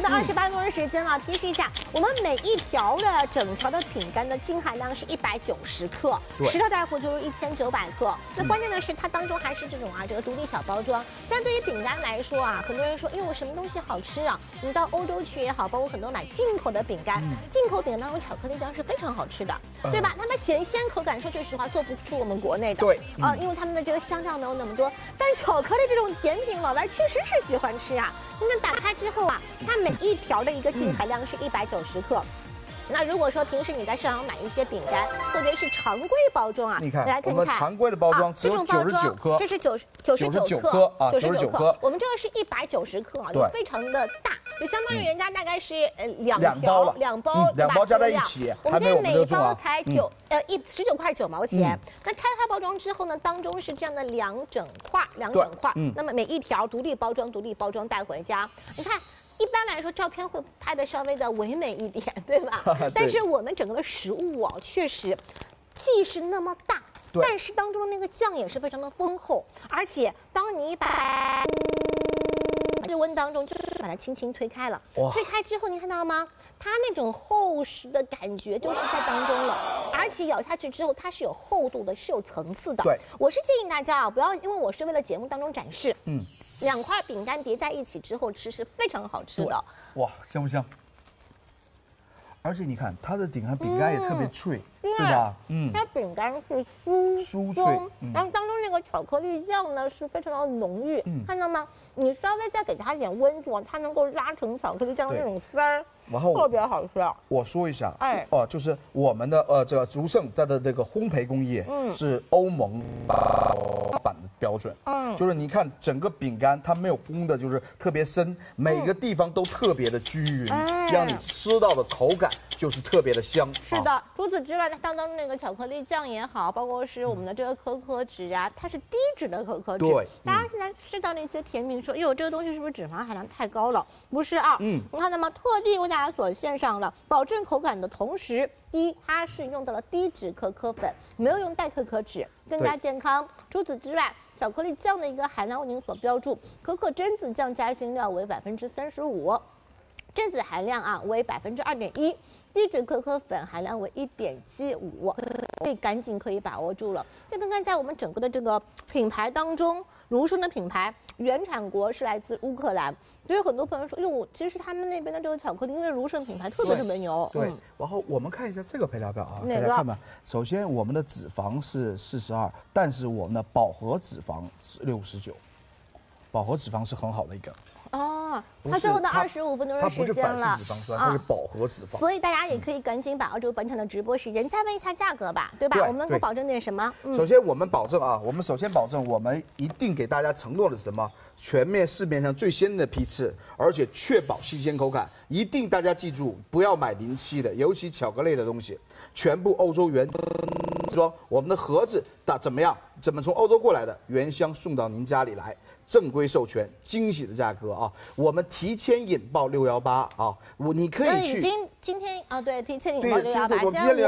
28分钟时间了，提示一下，我们每一条的整条的饼干的净含量是190克，10条带回就是1900克。那关键的是它当中还是这种这个独立小包装。现在对于饼干来说很多人说，哟，什么东西好吃啊？你到欧洲去也好，包括很多买进口的饼干，进口饼干当中巧克力酱是非常好吃的，对吧？他们咸鲜口感，说句实话做不出我们国内的， 对因为他们的这个香料没有那么多。但巧克力这种甜品，老外确实是喜欢吃啊。你看打开之后它每一条的一个净含量是190克。那如果说平时你在市场买一些饼干，特别是常规包装你看， 来看看我们常规的包装只有99克， 这是99克 ，99克。 我们这个是190克就非常的大，就相当于人家大概是两包加在一起， 我们这每一包才19块9毛钱。那拆开包装之后呢，当中是这样的两整块，那么每一条独立包装带回家，你看。一般来说，照片会拍的稍微的唯美一点，对吧？但是我们整个的食物确实既是那么大，但是当中的那个酱也是非常的丰厚，而且当你把室温当中就是把它轻轻推开了，推开之后你看到吗？它那种厚实的感觉就是在当中了，而且咬下去之后它是有厚度的，是有层次的。 对， 我是建议大家不要，因为我是为了节目当中展示，两块饼干叠在一起之后吃是非常好吃的。 哇，香不香？而且你看它的饼干也特别脆，对吧？ 它饼干是酥脆， 然后当中那个巧克力酱呢是非常的浓郁，看到吗？你稍微再给它一点温度，它能够拉成巧克力酱的那种丝儿。 然后特别好吃。 我说一下，就是我们的这个竹盛在的这个烘焙工艺是欧盟版的标准，就是你看整个饼干它没有烘的，就是特别深，每个地方都特别的均匀，让你吃到的口感就是特别的香。 是的，除此之外，它当中那个巧克力酱也好，包括是我们的这个可可脂它是低脂的可可脂。对，大家现在吃到那些甜品说，哟，这个东西是不是脂肪含量太高了？不是你看到吗？特地为大家所献上了，保证口感的同时，第一，它是用到了低脂可可粉，没有用代可可脂，更加健康。除此之外，巧克力酱的一个含量为您所标注，可可榛子酱加芯料为35%，榛子含量为2.1%。低脂可可粉含量为1.75，所以赶紧可以把握住了。再看看在我们整个的这个品牌当中，芦笙的品牌原产国是来自乌克兰，所以很多朋友说，哟，其实他们那边的这个巧克力，因为芦笙品牌特别牛。 对，然后我们看一下这个配料表大家看吧。首先我们的脂肪是42，但是我们的饱和脂肪是69，饱和脂肪是很好的一个。 它最后的25分钟的时间了， 它不是反式脂肪酸，它是饱和脂肪。 所以大家也可以赶紧把握住本场的直播时间，再问一下价格吧，对吧？我们能够保证点什么？ 首先我们保证我们首先保证我们一定给大家承诺的是什么？全面市面上最鲜的批次，而且确保新鲜口感。一定大家记住，不要买临期的，尤其巧克力的东西，全部欧洲原装。我们的盒子怎么样？怎么从欧洲过来的，原箱送到您家里来。正规授权，惊喜的价格我们提前引爆618你可以去。 今天对，提前引爆618， 我们提前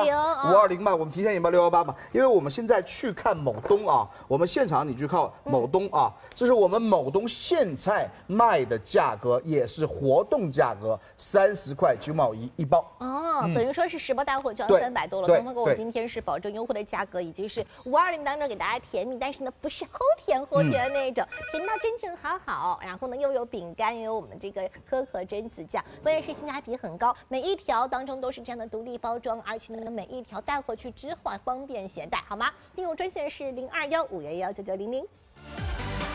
520吧，我们提前引爆618吧，因为我们现在去看某东我们现场你去看某东这是我们某东现在卖的价格，也是活动价格，30块9毛一包。 等于说是10包带货就要300多了。东方给我今天是保证优惠的价格，已经是520当中给大家甜蜜，但是呢不是齁甜的那种。甜到真正好，然后呢又有饼干，又有我们这个可可榛子酱，关键是性价比很高，每一条当中都是这样的独立包装，而且呢每一条带回去之后方便携带，好吗？订购专线是0215119900。